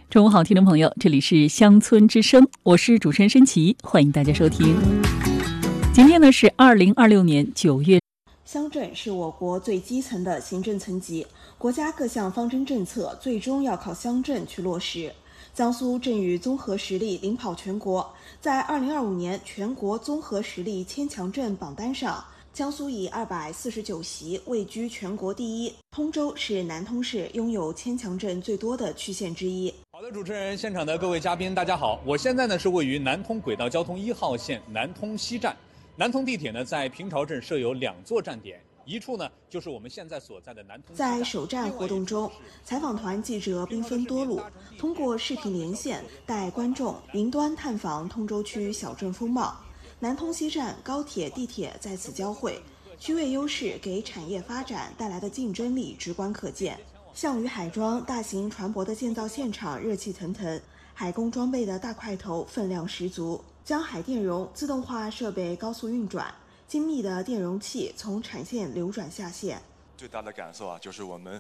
中午好，听众朋友，这里是乡村之声，我是主持人申琪，欢迎大家收听。今天呢是2026年9月。 乡镇是我国最基层的行政层级，国家各项方针政策最终要靠乡镇去落实。江苏镇域综合实力领跑全国，在2025年全国综合实力千强镇榜单上，江苏以249席位居全国第一。通州是南通市拥有千强镇最多的区县之一。 好的，主持人，现场的各位嘉宾，大家好，我现在呢是位于南通轨道交通1号线南通西站。南通地铁呢在平巢镇设有2座站点，一处呢就是我们现在所在的南通西站。 在首站活动中，采访团记者兵分多路，通过视频连线带观众云端探访通州区小镇风貌。南通西站高铁、地铁在此交汇，区位优势给产业发展带来的竞争力直观可见。项羽海庄大型船舶的建造现场热气腾腾，海工装备的大块头分量十足。江海电容自动化设备高速运转，精密的电容器从产线流转下线。 最大的感受就是我们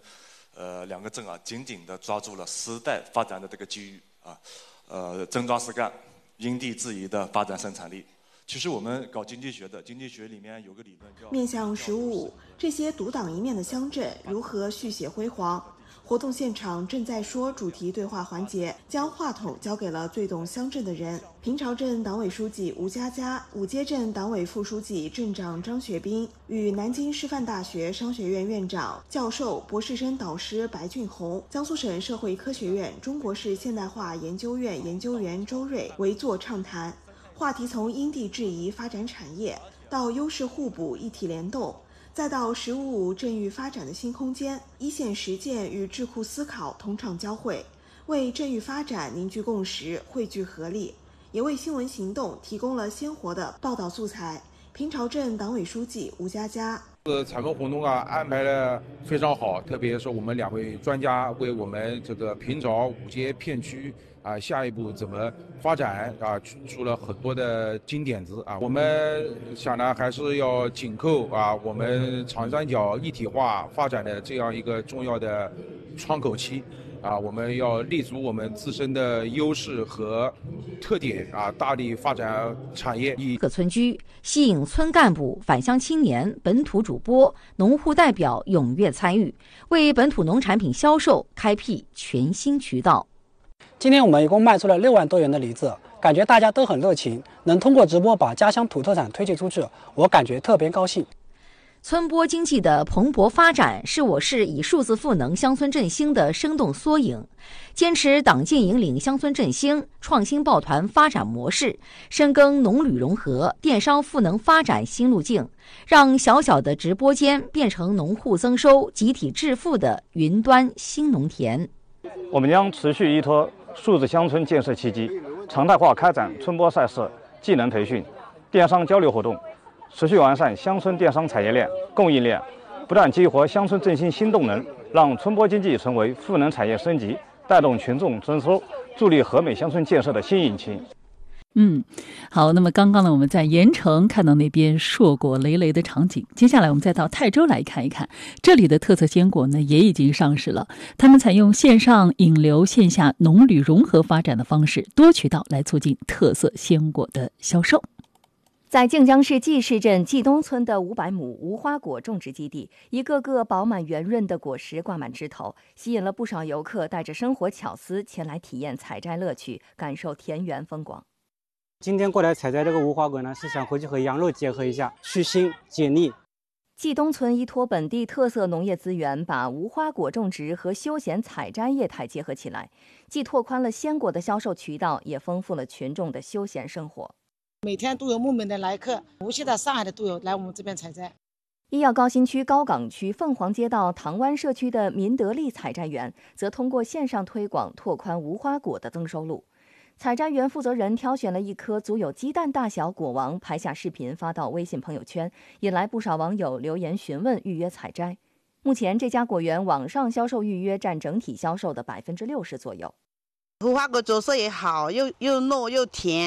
2个镇紧紧地抓住了时代发展的这个机遇真抓实干，因地制宜的发展生产力。其实我们搞经济学的，经济学里面有个理论叫面向15这些独当一面的乡镇如何续写辉煌。活动现场正在说主题对话环节，将话筒交给了最懂乡镇的人。平巢镇党委书记吴佳佳、五街镇党委副书记、镇长张学斌与南京师范大学商学院院长、教授、博士生导师白俊宏、江苏省社会科学院中国式现代化研究院研究员周瑞围坐畅谈。话题从因地制宜发展产业，到优势互补一体联动，再到1055镇域发展的新空间，一线实践与智库思考同场交汇，为镇域发展凝聚共识，汇聚合力，也为新闻行动提供了鲜活的报道素材。平巢镇党委书记吴佳佳： 采风活动安排的非常好，特别是我们2位专家为我们这个平巢五街片区下一步怎么发展出了很多的金点子我们想呢还是要紧扣我们长三角一体化发展的这样一个重要的窗口期我们要立足我们自身的优势和特点大力发展产业。 各村居吸引村干部、返乡青年、本土主播、农户代表踊跃参与，为本土农产品销售开辟全新渠道。 今天我们一共卖出了6万多元的梨子，感觉大家都很热情，能通过直播把家乡土特产推荐出去，我感觉特别高兴。 村播经济的蓬勃发展是我市以数字赋能乡村振兴的生动缩影。坚持党建引领乡村振兴、创新抱团发展模式，深耕农旅融合、电商赋能发展新路径，让小小的直播间变成农户增收、集体致富的云端新农田。 我们将持续依托数字乡村建设契机，常态化开展村播赛事、技能培训、电商交流活动，持续完善乡村电商产业链、供应链，不断激活乡村振兴新动能，让村播经济成为赋能产业升级、带动群众增收、助力和美乡村建设的新引擎。 好，那么刚刚呢，我们在盐城看到那边硕果累累的场景，接下来我们再到泰州来看一看，这里的特色鲜果呢也已经上市了。他们采用线上引流、线下农旅融合发展的方式，多渠道来促进特色鲜果的销售。 在靖江市季市镇季东村的500亩无花果种植基地，一个个饱满圆润的果实挂满枝头，吸引了不少游客带着生活巧思前来体验采摘乐趣，感受田园风光。 今天过来采摘这个无花果呢，是想回去和羊肉结合一下，去腥解腻。 季东村依托本地特色农业资源，把无花果种植和休闲采摘业态结合起来，既拓宽了鲜果的销售渠道，也丰富了群众的休闲生活。 每天都有慕名的来客，无锡的、上海的都有来我们这边采摘。 医药高新区高岗区凤凰街道塘湾社区的民德利采摘园，则通过线上推广拓宽无花果的增收路。采摘园负责人挑选了一颗足有鸡蛋大小果王，拍下视频发到微信朋友圈，引来不少网友留言询问预约采摘。目前这家果园网上销售预约占整体销售的60%左右。 无花果着色也好，又糯又甜。